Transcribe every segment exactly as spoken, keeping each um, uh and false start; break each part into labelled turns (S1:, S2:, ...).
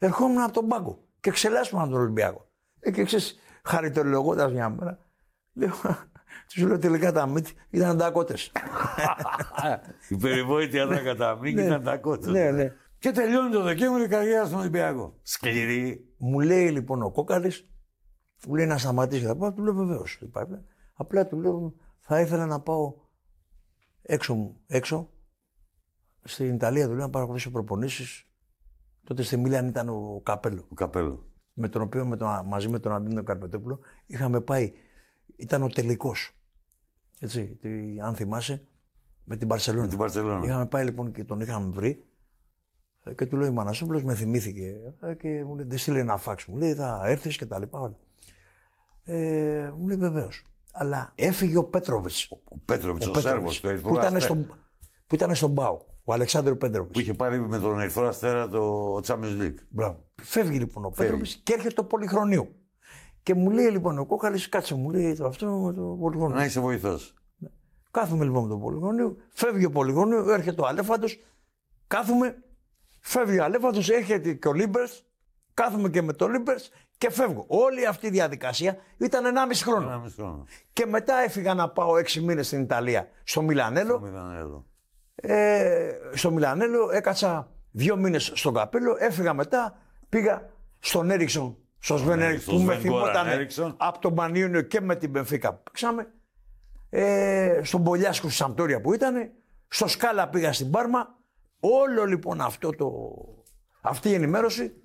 S1: ερχόμουν από τον πάγκο και ξελάσουμε από τον Ολυμπιακό. Ε, και ξέρεις, χαριτολογώντας μια μέρα, λέω, τους λέω τελικά τα μύτ ήταν τακότες.
S2: Η περιβόητη ατάκα τα μύτ ήταν τακότες.
S1: Ναι, ναι.
S2: Και τελειώνει το Δεκέμβρη η καριέρα στον Ολυμπιακό. Σκληρή.
S1: Μου λέει λοιπόν ο Κόκαλης, μου λέει να σταματήσει να πάω, του λέω βεβαίως. Απλά του λέω θα ήθελα να πάω έξω μου, έξω. Στην Ιταλία του λέω να παρακολουθήσω προπονήσεις. Τότε στη Μίλαν ήταν ο Καπέλο.
S2: Ο Καπέλο.
S1: Με τον οποίο με τον, μαζί με τον Αντίνο Καρπετόπουλο είχαμε πάει. Ήταν ο τελικός. Έτσι, τι, αν θυμάσαι, με την Μπαρσελόνα.
S2: Με την Μπαρσελόνα.
S1: Είχαμε πάει λοιπόν και τον είχαμε βρει. Και του λέει ο Μανασόπουλος, με θυμήθηκε. Και μου λέει, δεν στείλε ένα φάξ. Μου λέει, θα έρθεις και τα λοιπά. Ε, μου λέει, βεβαίως. Αλλά έφυγε ο Πέτροβιτς.
S2: Ο Πέτροβιτς, ο, ο Σέρβος.
S1: Που ήταν στον, που ήταν στον Πάο. Ο Αλεξάνδρου Πέτροβιτς.
S2: Που είχε πάρει με τον Ερυθρό Αστέρα το Champions League.
S1: Μπράβο. Φεύγει λοιπόν ο Πέτροβιτς και έρχεται το Πολυχρονείο. Και μου λέει λοιπόν ο Κόκαλης, κάτσε μου λέει το αυτό με το Πολυχρονείο.
S2: Να είσαι βοηθός.
S1: Κάθομαι λοιπόν με το Πολυχρονείο, φεύγει ο Πολυχρονείο, έρχεται ο Αλέφαντος, κάθομαι, φεύγει ο Αλέφαντος, έρχεται και ο Λίμπερς, κάθομαι και με το Λίμπερς και φεύγω. Όλη αυτή η διαδικασία ήταν ενάμιση χρόνο.
S2: ενάμιση χρόνο.
S1: Και μετά έφυγα να πάω έξι μήνες στην Ιταλία, στο Μιλανέλο.
S2: Στο Μιλανέλο.
S1: Ε, στο Μιλανέλο έκατσα δύο μήνες στον Καπέλο, έφυγα μετά, πήγα στον Έριξον, στο Σβέν Έριξον, που με θυμόταν από τον Πανιούνιο και με την Μπενφίκα που παίξαμε. Ε, στον Πολιάσκο στη Σαμπτόρια που ήταν, στο Σκάλα πήγα στην Πάρμα. Όλο λοιπόν αυτό το, αυτή η ενημέρωση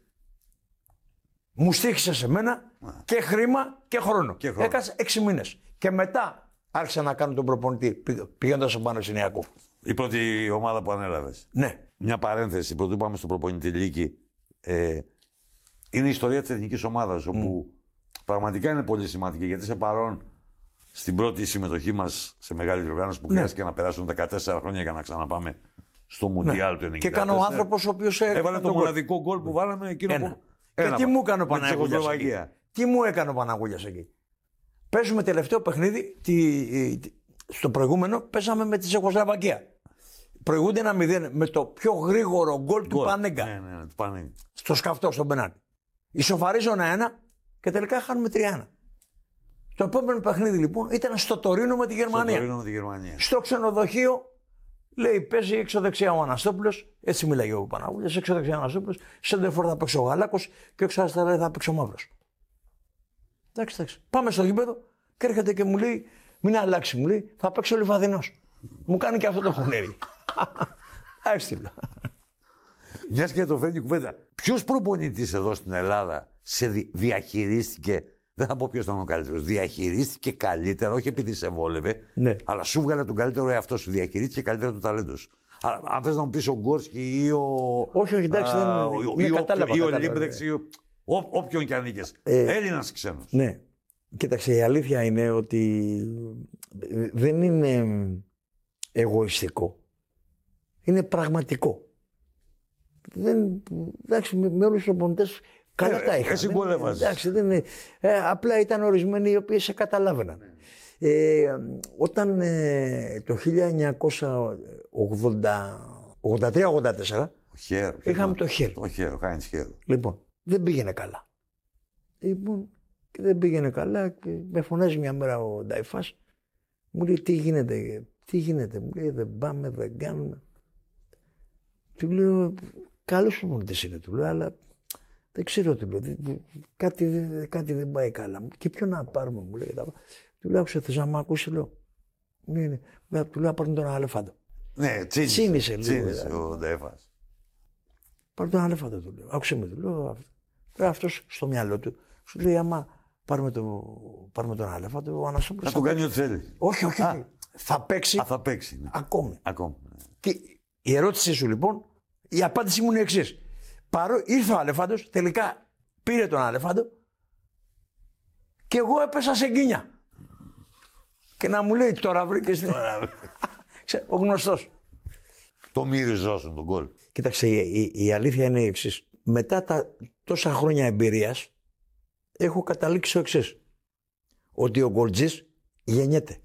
S1: μου στήχησε σε μένα και χρήμα και χρόνο. Και χρόνο. Έκατσα έξι μήνες. Και μετά άρχισα να κάνω τον προπονητή πηγαίνοντας στον Παναθηναϊκό.
S2: Η πρώτη ομάδα που ανέλαβες.
S1: Ναι.
S2: Μια παρένθεση, πρωτού πάμε στο προπονητή Λίκη. Ε, είναι η ιστορία της εθνικής ομάδας, όπου mm. πραγματικά είναι πολύ σημαντική, γιατί σε παρόν στην πρώτη συμμετοχή μας σε μεγάλη διοργάνωση που ναι. χρειάστηκε να περάσουν δεκατέσσερα χρόνια για να ξαναπάμε στο Μουντιάλ ναι. του ενενήντα τέσσερα.
S1: Και έκανε ο άνθρωπος ο οποίος
S2: έβαλε το μοναδικό γκολ που βάλαμε εκείνο
S1: ένα.
S2: που...
S1: Και
S2: ένα.
S1: τι μου έκανε ο Παναγούλιας εκεί. Τι μου έκανε ο Παναγούλιας εκεί. Παίζουμε τελευταίο παιχνίδι, τη, τη, στο προηγούμενο παίζαμε με τη Τσεχοσλοβακία. Προηγούνται ένα μηδέν με το πιο γρήγορο γκολ του Πανέγκα.
S2: Ναι, ναι, ναι, του Πανέγκα.
S1: Στο σκαφτό, στον πενάλτι. Ισοφαρίζω ένα ένα και τελικά χάνουμε τρία ένα. Το επόμενο παιχνίδι λοιπόν ήταν στο Τωρίνο με τη Γερμανία.
S2: Στο Τωρίνο με τη Γερμανία.
S1: Στο ξενοδοχείο λέει παίζει έξω δεξιά ο Αναστόπουλος, έτσι μιλάει ο Παναγούλιας, έξω δεξιά ο Αναστόπουλος, σέντερφορ θα παίξει ο Γαλάκος και έξω αριστερά θα παίξει ο Μαύρος. Εντάξει, εντάξει. Πάμε στο γήπεδο και έρχεται και μου λέει, μην αλλάξει, μου λέει, θα παίξει ο Λιβαδινός. Μου κάνει και αυτό το χωνέρι. Άστιλο.
S2: Μιας και το φέρνει κουβέντα. Ποιος προπονητής εδώ στην Ελλάδα σε διαχειρίστηκε, δεν θα πω ποιος ήταν ο καλύτερος, διαχειρίστηκε καλύτερα, όχι επειδή σε βόλευε,
S1: ναι.
S2: αλλά σου βγάλε τον καλύτερο εαυτό σου, διαχειρίστηκε καλύτερα το ταλέντο σου. Αν θες να μου πεις ο Γκόρσκι ή ο.
S1: Όχι, όχι, εντάξει, δεν είναι.
S2: Ή ο Λίμπρεξ ή ο. Όποιον και αν νίκες. Ε, Έλληνας ξένος.
S1: Ναι. Κοίταξε, η αλήθεια είναι ότι δεν είναι εγωιστικό. Είναι πραγματικό. Δεν, εντάξει, με, με όλους τους προπονητές καλά ε, τα είχαν.
S2: Εσύ γκολ
S1: Εντάξει, δεν είναι. Ε, απλά ήταν ορισμένοι οι οποίοι σε καταλάβαιναν. Ε, όταν ε, το χίλια εννιακόσια ογδόντα τρία ογδόντα τέσσερα είχαμε το χέρι.
S2: Το χέρι, ο Χάιντς Χέρι.
S1: Λοιπόν, δεν πήγαινε καλά. Λοιπόν, και δεν πήγαινε καλά και με φωνάζει μια μέρα ο Νταϊφάς. Μου λέει τι γίνεται, τι γίνεται. Μου λέει δεν πάμε, δεν κάνουμε. Του λέω καλός προπονητής είναι, του λέω, αλλά δεν ξέρω, του λέω, κάτι, κάτι δεν πάει καλά. Και ποιο να πάρουμε, μου λέει. Του λέω, άκουσα, θες να μ' ακούσει, λέω. Ναι, ναι. Του λέω, πάρουν τον Αλεφάντο.
S2: Ναι, τσίνησε.
S1: Τσίνησε λίγο.
S2: Τσίνησε ο Νταϊφάς.
S1: Πάρουν τον Αλεφάντο, του λέω. Άκουσε με, του λέω. Αυτός στο μυαλό του σου λέει, άμα πάρουμε, το, πάρουμε τον Αλεφάντο, ο Αναστόπουλος.
S2: Θα τον κάνει ό,τι θέλει.
S1: Όχι, όχι. Α, θα παίξει.
S2: Α, θα παίξει. Ναι.
S1: Ακόμη.
S2: Ακόμη. Ναι.
S1: Και η ερώτησή σου λοιπόν, η απάντησή μου είναι η εξής. Παρό... Ήρθε ο Αλεφάντος, τελικά πήρε τον Αλεφάντο και εγώ έπεσα σε γκίνια. Και να μου λέει τώρα βρήκες ο γνωστός.
S2: Το μύριζόσουν τον γκολ.
S1: Κοίταξε, η, η, η αλήθεια είναι η εξής. Μετά τα τόσα χρόνια εμπειρίας έχω καταλήξει το εξής. Ότι ο γκολτζής γεννιέται.